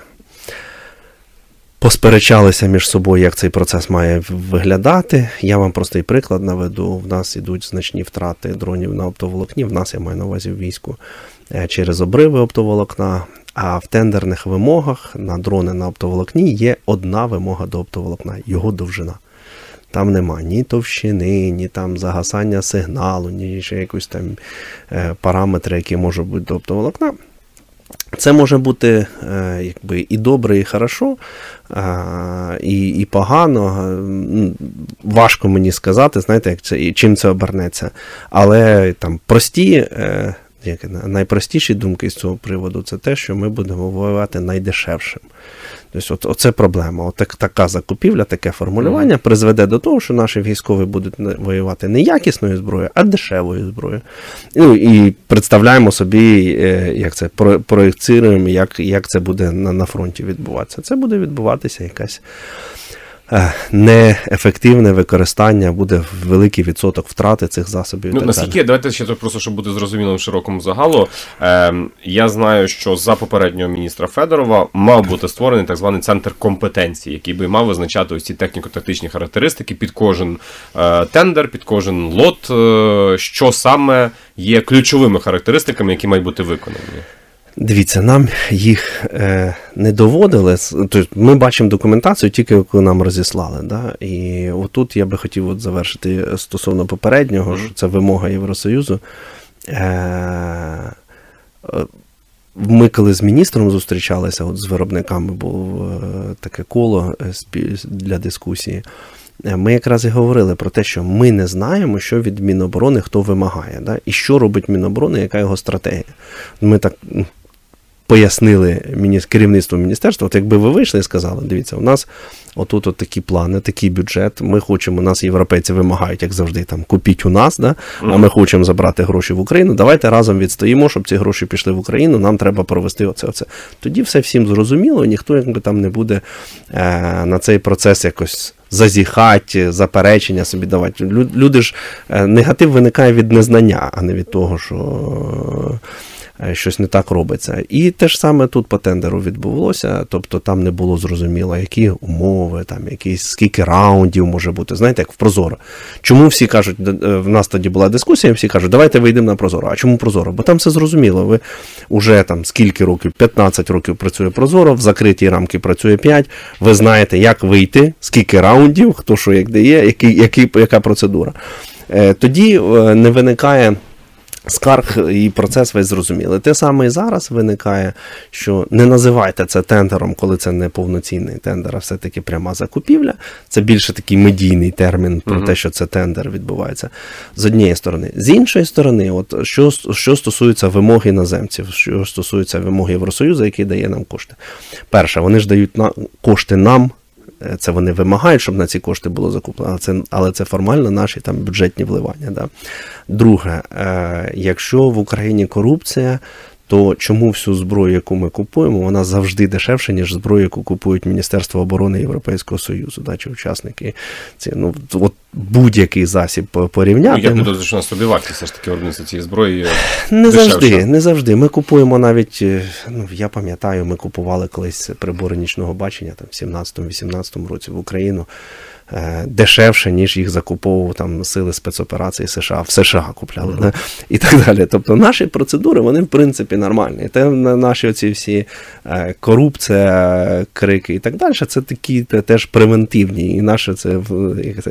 посперечалися між собою, як цей процес має виглядати. Я вам простий приклад наведу. В нас ідуть значні втрати дронів на оптоволокні, в нас, я маю на увазі в війську, через обриви оптоволокна. А в тендерних вимогах на дрони на оптоволокні є одна вимога до оптоволокна – його довжина. Там нема ні товщини, ні там загасання сигналу, ні ще якісь там е, параметри, які можуть бути до оптоволокна. Це може бути е, якби і добре, і хорошо, е, і, і погано. Важко мені сказати, знаєте, як це, і чим це обернеться. Але там прості, е, як, найпростіші думки з цього приводу – це те, що ми будемо воювати найдешевшим. Тобто, от, оце проблема. От так, така закупівля, таке формулювання призведе до того, що наші військові будуть воювати не якісною зброєю, а дешевою зброєю. Ну, і представляємо собі, як це, проєкціруємо, як, як це буде на, на фронті відбуватися. Це буде відбуватися якась неефективне використання, буде великий відсоток втрати цих засобів. Ну, наскільки, давайте ще просто, щоб бути зрозумілим широкому загалу, е, я знаю, що за попереднього міністра Федорова мав бути створений так званий центр компетенції, який би мав визначати ось ці техніко-тактичні характеристики під кожен е, тендер, під кожен лот, е, що саме є ключовими характеристиками, які мають бути виконані. Дивіться, нам їх е, не доводили, тобто ми бачимо документацію тільки, яку нам розіслали. Да? І отут я би хотів от завершити стосовно попереднього, mm-hmm. що це вимога Євросоюзу. Е, ми коли з міністром зустрічалися, от з виробниками було таке коло для дискусії, ми якраз і говорили про те, що ми не знаємо, що від Міноборони хто вимагає, да? І що робить Міноборони, яка його стратегія. Ми так пояснили керівництву міністерства, от якби ви вийшли і сказали, дивіться, у нас отут от такі плани, такий бюджет, ми хочемо, нас європейці вимагають, як завжди, там, купіть у нас, да? А ми хочемо забрати гроші в Україну, давайте разом відстоїмо, щоб ці гроші пішли в Україну, нам треба провести оце, оце. Тоді все всім зрозуміло, ніхто якби там не буде е, на цей процес якось зазіхати, заперечення собі давати. Люди ж, негатив виникає від незнання, а не від того, що щось не так робиться. І те ж саме тут по тендеру відбулося, тобто там не було зрозуміло, які умови, там якісь, скільки раундів може бути, знаєте, як в Прозоро. Чому всі кажуть, в нас тоді була дискусія, всі кажуть, давайте вийдемо на Прозоро. А чому Прозоро? Бо там все зрозуміло, ви вже там скільки років, п'ятнадцять років працює Прозоро, в закритій рамці працює п'ять, ви знаєте, як вийти, скільки раундів, хто що як дає, який, який, яка процедура. Тоді не виникає скарг і процес весь зрозумілий. Те саме і зараз виникає, що не називайте це тендером, коли це не повноцінний тендер, а все-таки пряма закупівля. Це більше такий медійний термін про uh-huh. те, що це тендер відбувається. З однієї сторони. З іншої сторони, от що, що стосується вимог іноземців, що стосується вимог Євросоюзу, який дає нам кошти. Перше, вони ж дають на, кошти нам, це вони вимагають, щоб на ці кошти було закуплено, але це, але це формально наші там бюджетні вливання. Да. Друге, е, якщо в Україні корупція, то чому всю зброю, яку ми купуємо, вона завжди дешевша, ніж зброю, яку купують Міністерство оборони Європейського Союзу, да, чи учасники ці, ну, от будь-який засіб порівняти. Ну, я підозрюю, що у нас собівартість все ж таки виробництва цієї зброї не дешевша. завжди, не завжди. Ми купуємо навіть, ну, я пам'ятаю, ми купували колись прибори нічного бачення там в сімнадцятому-вісімнадцятому році в Україну дешевше, ніж їх закуповував там сили спецоперацій США, в США купляли, mm-hmm. да? І так далі. Тобто наші процедури, вони в принципі нормальні. Те, наші оці всі е, корупція, крики і так далі, це такі те, теж превентивні. І наше це, це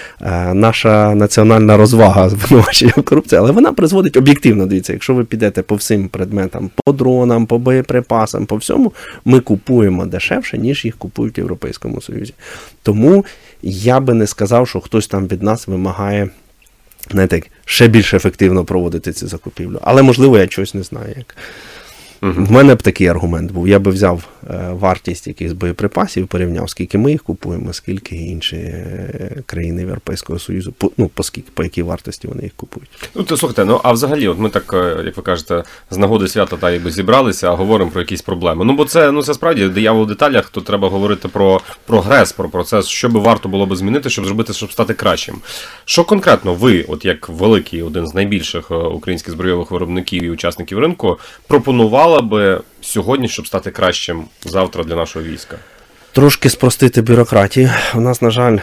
е, наша національна розвага звинувачення в корупції, але вона призводить об'єктивно, дивіться, якщо ви підете по всім предметам, по дронам, по боєприпасам, по всьому, ми купуємо дешевше, ніж їх купують в Європейському Союзі. Тому я би не сказав, що хтось там від нас вимагає, знаєте, ще більш ефективно проводити ці закупівлі. Але, можливо, я чогось не знаю. Як. Угу. В мене б такий аргумент був. Я би взяв е, вартість якихось боєприпасів, порівняв, скільки ми їх купуємо, скільки інші е, країни Європейського Союзу, по, ну, по, скільки, по якій вартості вони їх купують. Ну, то, слухайте, ну, а взагалі, от ми так, як ви кажете, з нагоди свята та якби зібралися, а говоримо про якісь проблеми. Ну, бо це, ну, це справді, диявол в деталях, то треба говорити про прогрес, про процес, що би варто було би змінити, щоб зробити, щоб стати кращим. Що конкретно ви, от як великий, один з найбільших українських збройових виробників і учасників ринку, пропонували би сьогодні, щоб стати кращим завтра для нашого війська? Трошки спростити бюрократію. У нас, на жаль,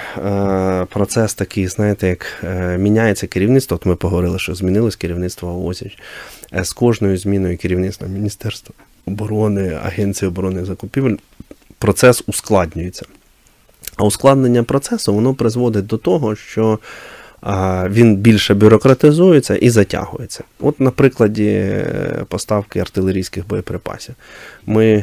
процес такий, знаєте, як міняється керівництво. От ми поговорили, що змінилось керівництво ООСіч. З кожною зміною керівництва Міністерства оборони, Агенції оборони закупівель процес ускладнюється. А ускладнення процесу, воно призводить до того, що він більше бюрократизується і затягується. От на прикладі поставки артилерійських боєприпасів. Ми,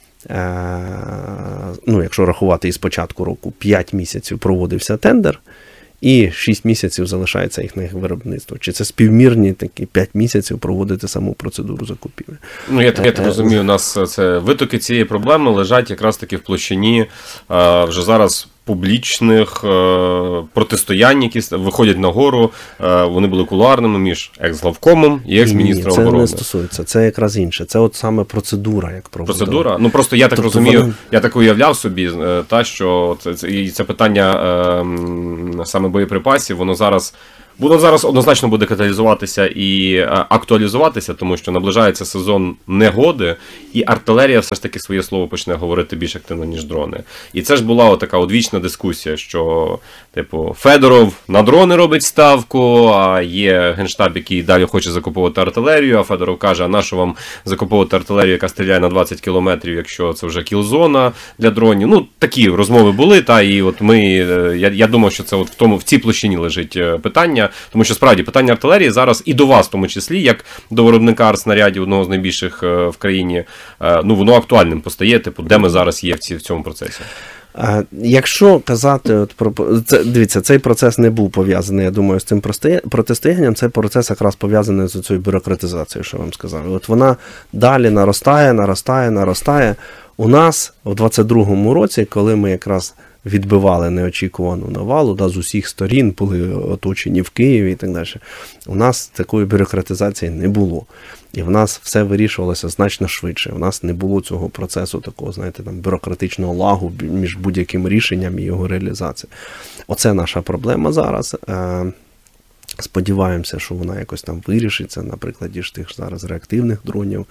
ну, якщо рахувати із початку року, п'ять місяців проводився тендер, і шість місяців залишається їх на їх виробництво. Чи це співмірні такі п'ять місяців проводити саму процедуру закупівлі? Ну, я так, я так розумію, у нас це витоки цієї проблеми лежать якраз таки в площині вже зараз публічних е, протистоянь, які виходять нагору, е, вони були кулуарними між екс-главкомом і екс-міністром оборони. оборони. Це не стосується, це якраз інше. Це от саме процедура, як проводила. Процедура? Ну просто я так тобто розумію, вони... я так уявляв собі, е, та, що це, це, і це питання е, саме боєприпасів, воно зараз Воно зараз однозначно буде каталізуватися і актуалізуватися, тому що наближається сезон негоди, і артилерія все ж таки своє слово почне говорити більш активно, ніж дрони. І це ж була така одвічна дискусія, що, типу, Федоров на дрони робить ставку, а є Генштаб, який далі хоче закуповувати артилерію, а Федоров каже, а нащо вам закуповувати артилерію, яка стріляє на двадцять кілометрів, якщо це вже кілзона для дронів. Ну, такі розмови були, та, і от ми, я, я думав, що це от в тому, в цій площині лежить питання. Тому що, справді, питання артилерії зараз і до вас, в тому числі, як до виробника артснарядів, одного з найбільших в країні, ну, воно актуальним постає, типу, де ми зараз є в, ці, в цьому процесі. А, якщо казати, от про це, дивіться, цей процес не був пов'язаний, я думаю, з цим протистоянням, цей процес якраз пов'язаний з цією бюрократизацією, що вам сказав. От вона далі наростає, наростає, наростає. У нас в двадцять другому році, коли ми якраз відбивали неочікувану навалу, да, з усіх сторін були оточені в Києві і так далі. У нас такої бюрократизації не було. І в нас все вирішувалося значно швидше. У нас не було цього процесу такого, знаєте, там, бюрократичного лагу між будь-яким рішенням і його реалізацією. Оце наша проблема зараз. Сподіваємося, що вона якось там вирішиться, на прикладі ж тих зараз реактивних дронів,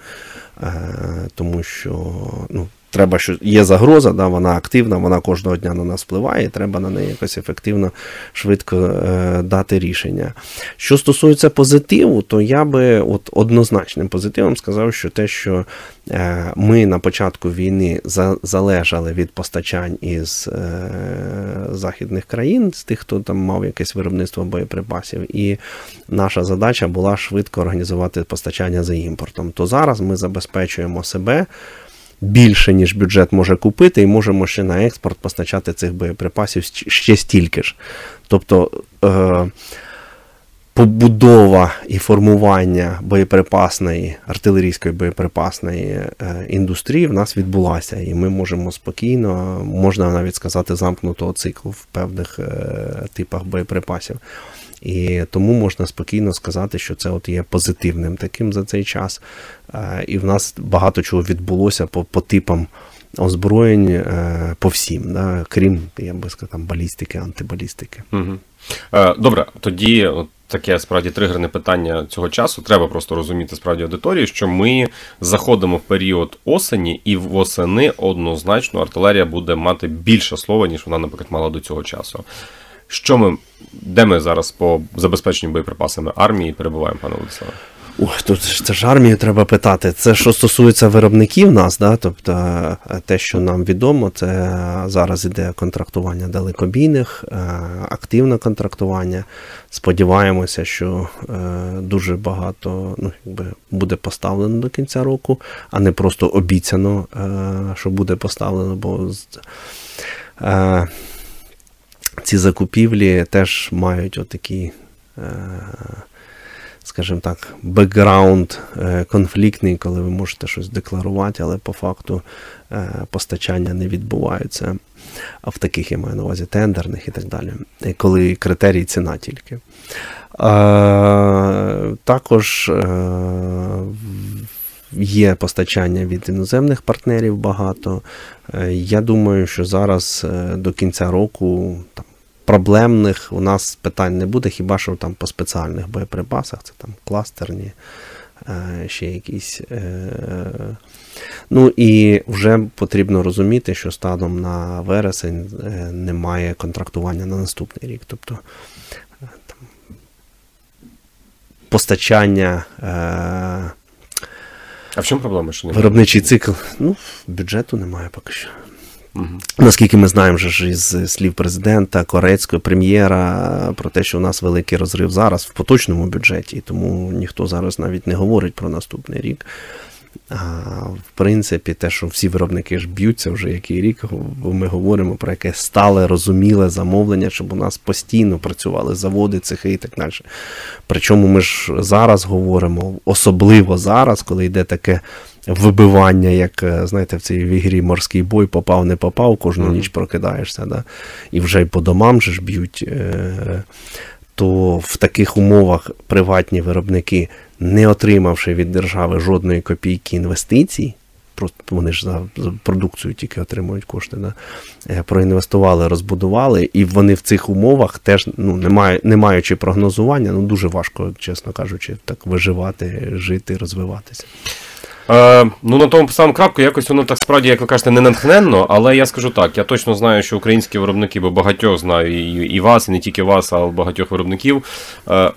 тому що, ну, треба, що є загроза, да, вона активна, вона кожного дня на нас впливає, і треба на неї якось ефективно, швидко е, дати рішення. Що стосується позитиву, то я би от однозначним позитивом сказав, що те, що е, ми на початку війни за, залежали від постачань із е, західних країн, з тих, хто там мав якесь виробництво боєприпасів, і наша задача була швидко організувати постачання за імпортом, то зараз ми забезпечуємо себе більше, ніж бюджет може купити, і можемо ще на експорт постачати цих боєприпасів ще стільки ж. Тобто е- побудова і формування боєприпасної, артилерійської боєприпасної е- індустрії в нас відбулася, і ми можемо спокійно, можна навіть сказати, замкнутого циклу в певних е- типах боєприпасів. І тому можна спокійно сказати, що це от є позитивним таким за цей час. І в нас багато чого відбулося по, по типам озброєнь, по всім, да? Крім, я би сказав, там, балістики, антибалістики. Угу. Добре, тоді от таке, справді, тригерне питання цього часу. Треба просто розуміти, справді, аудиторію, що ми заходимо в період осені, і восени однозначно артилерія буде мати більше слова, ніж вона, наприклад, мала до цього часу. Що ми, де ми зараз по забезпеченню боєприпасами армії перебуваємо, пане Владиславе? Ох, тут це ж армію треба питати. Це що стосується виробників нас, да? Тобто те, що нам відомо, це зараз іде контрактування далекобійних, активне контрактування. Сподіваємося, що дуже багато, ну, якби буде поставлено до кінця року, а не просто обіцяно, що буде поставлено, бо ці закупівлі теж мають отакі, скажімо так, бекграунд конфліктний, коли ви можете щось декларувати, але по факту постачання не відбуваються. А в таких, я маю на увазі, тендерних і так далі. Коли критерій ціна тільки. Також є постачання від іноземних партнерів багато. Я думаю, що зараз до кінця року там, проблемних у нас питань не буде, хіба що там по спеціальних боєприпасах, це там кластерні, ще якісь. Ну і вже потрібно розуміти, що станом на вересень немає контрактування на наступний рік. Тобто там, постачання. А в чому проблема? Що немає? Виробничий цикл. Ну, бюджету немає поки що. Угу. Наскільки ми знаємо вже ж із слів президента, Корецького, прем'єра, про те, що у нас великий розрив зараз в поточному бюджеті, тому ніхто зараз навіть не говорить про наступний рік. А, в принципі, те, що всі виробники ж б'ються вже який рік, бо ми говоримо про яке стале, розуміле замовлення, щоб у нас постійно працювали заводи, цехи і так далі. Причому ми ж зараз говоримо, особливо зараз, коли йде таке вибивання, як, знаєте, в цій ігрі «Морський бой», попав, не попав, кожну mm-hmm. ніч прокидаєшся, да? І вже й по домам же ж б'ють, то в таких умовах приватні виробники, не отримавши від держави жодної копійки інвестицій, просто вони ж за продукцію тільки отримують кошти, да? Проінвестували, розбудували, і вони в цих умовах теж, ну, не, має, не маючи прогнозування, ну, дуже важко, чесно кажучи, так виживати, жити, розвиватися. Е, ну, на тому поставимо крапку, якось воно так справді, як ви кажете, не натхненно, але я скажу так, я точно знаю, що українські виробники, бо багатьох знаю, і, і вас, і не тільки вас, а багатьох виробників, е,